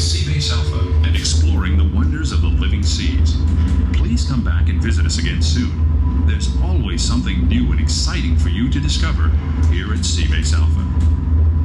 Seabase Alpha. And exploring the wonders of the living seas. Please come back and visit us again soon. There's always something new and exciting for you to discover here at Seabase Alpha.